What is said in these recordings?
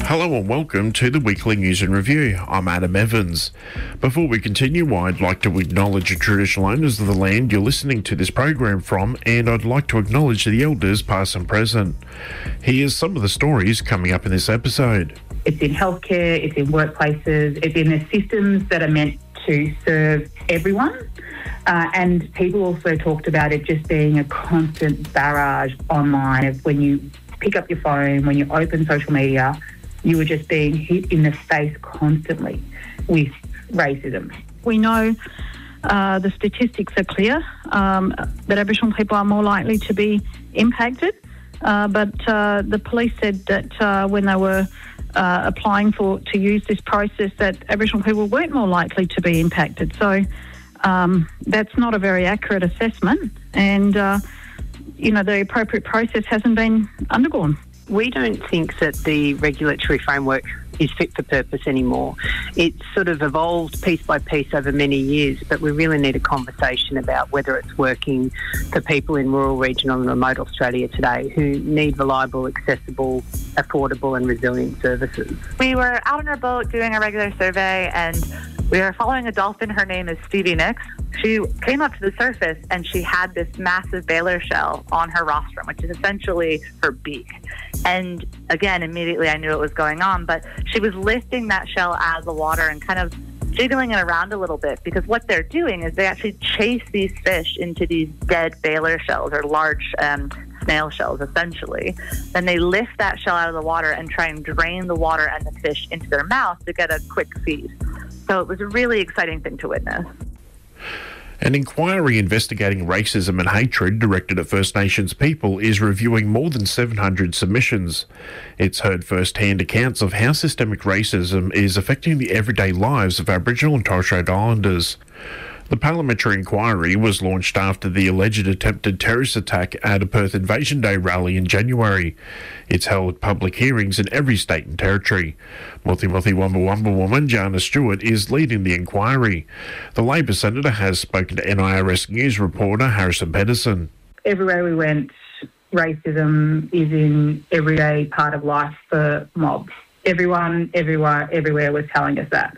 Hello and welcome to the Weekly News and Review. I'm Adam Evans. Before we continue, I'd like to acknowledge the traditional owners of the land you're listening to this program from, and I'd like to acknowledge the elders past and present. Here's some of the stories coming up in this episode. It's in healthcare, it's in workplaces, it's in the systems that are meant to serve everyone. And people also talked about it just being a constant barrage online of when you pick up your phone, when you open social media, you were just being hit in the face constantly with racism. We know the statistics are clear, that Aboriginal people are more likely to be impacted, but the police said that when they were applying to use this process, that Aboriginal people weren't more likely to be impacted. So that's not a very accurate assessment, and the appropriate process hasn't been undergone. We don't think that the regulatory framework is fit for purpose anymore. It's sort of evolved piece by piece over many years, but we really need a conversation about whether it's working for people in rural, regional and remote Australia today who need reliable, accessible, affordable and resilient services. We were out on our boat doing a regular survey and we were following a dolphin. Her name is Stevie Nicks. She came up to the surface and she had this massive baler shell on her rostrum, which is essentially her beak. And again, immediately I knew what was going on, but she was lifting that shell out of the water and kind of jiggling it around a little bit, because what they're doing is they actually chase these fish into these dead baler shells or large snail shells, essentially. Then they lift that shell out of the water and try and drain the water and the fish into their mouth to get a quick feed. So it was a really exciting thing to witness. An inquiry investigating racism and hatred directed at First Nations people is reviewing more than 700 submissions. It's heard first-hand accounts of how systemic racism is affecting the everyday lives of Aboriginal and Torres Strait Islanders. The parliamentary inquiry was launched after the alleged attempted terrorist attack at a Perth Invasion Day rally in January. It's held public hearings in every state and territory. Mothi Wumba woman Jana Stewart is leading the inquiry. The Labor senator has spoken to NIRS News reporter Harrison Pedersen. Everywhere we went, racism is in everyday part of life for mobs. Everyone, everywhere was telling us that.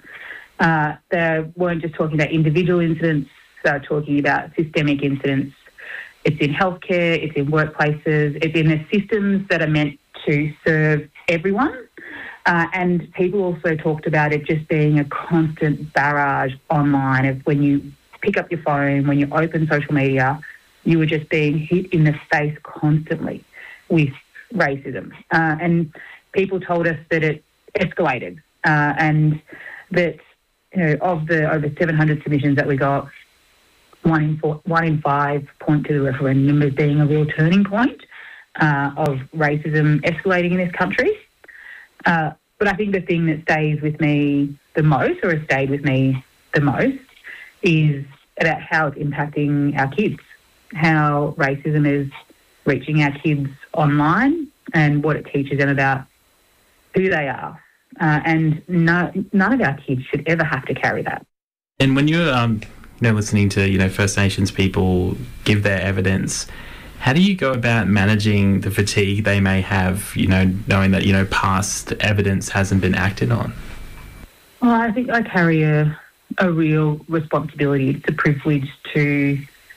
They weren't just talking about individual incidents, they were talking about systemic incidents. It's in healthcare, it's in workplaces, it's in the systems that are meant to serve everyone. And people also talked about it just being a constant barrage online of when you pick up your phone, when you open social media, you were just being hit in the face constantly with racism. And people told us that it escalated and that of the over 700 submissions that we got, one in five point to the referendum as being a real turning point of racism escalating in this country. But I think the thing that stays with me the most, or has stayed with me the most, is about how it's impacting our kids, how racism is reaching our kids online and what it teaches them about who they are. And none of our kids should ever have to carry that. And when you're listening to First Nations people give their evidence, how do you go about managing the fatigue they may have, knowing that past evidence hasn't been acted on? Well, I think I carry a real responsibility. It's a privilege to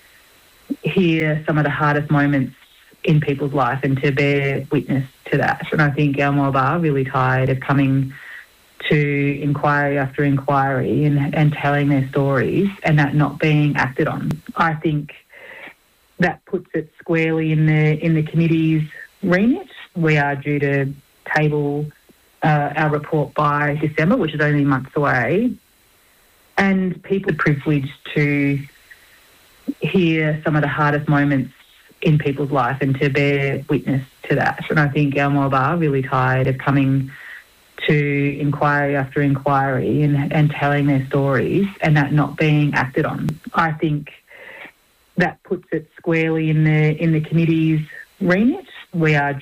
hear some of the hardest moments in people's life and to bear witness to that. And I think our mob are really tired of coming to inquiry after inquiry and telling their stories and that not being acted on. I think that puts it squarely in the committee's remit. We are due to table our report by December, which is only months away. And people are privileged to hear some of the hardest moments in people's life and to bear witness to that. And I think our mob are really tired of coming to inquiry after inquiry and telling their stories and that not being acted on. I think that puts it squarely in the committee's remit. We are due